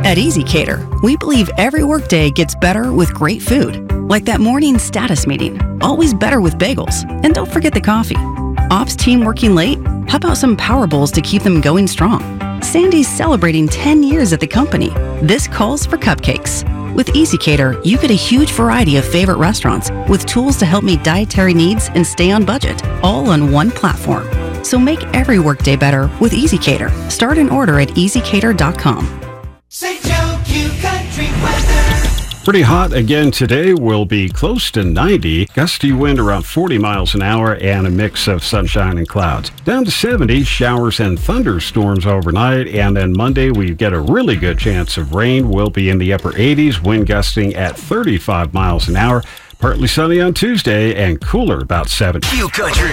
At ezCater, we believe every workday gets better with great food. Like that morning status meeting, always better with bagels. And don't forget the coffee. Ops team working late? How about some Power Bowls to keep them going strong? Sandy's celebrating 10 years at the company. This calls for cupcakes. With ezCater, you get a huge variety of favorite restaurants with tools to help meet dietary needs and stay on budget, all on one platform. So make every workday better with ezCater. Start an order at ezcater.com. St. Joe Q Country weather. Pretty hot again today. Will be close to 90. Gusty wind around 40 miles an hour and a mix of sunshine and clouds. Down to 70, showers and thunderstorms overnight. And then Monday, we get a really good chance of rain. We'll be in the upper 80s, wind gusting at 35 miles an hour. Partly sunny on Tuesday and cooler about 70. Q Country.